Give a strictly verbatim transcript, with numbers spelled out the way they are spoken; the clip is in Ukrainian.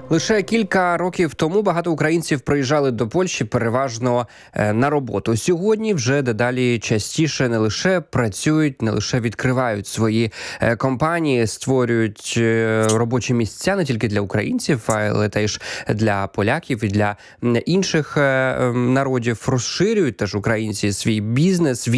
Лише кілька років тому багато українців приїжджали до Польщі переважно на роботу. Сьогодні вже дедалі частіше не лише працюють, не лише відкривають свої компанії, створюють робочі місця не тільки для українців, але теж для поляків і для інших народів. Розширюють теж українці свій бізнес.